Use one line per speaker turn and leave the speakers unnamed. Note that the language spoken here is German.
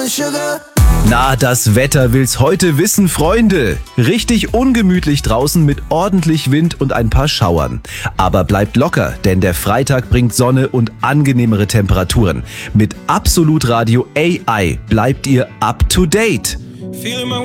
my sugar.
Na, das Wetter will's heute wissen, Freunde. Richtig ungemütlich draußen mit ordentlich Wind und ein paar Schauern. Aber bleibt locker, denn der Freitag bringt Sonne und angenehmere Temperaturen. Mit Absolut Radio AI bleibt ihr up to date.
Feeling my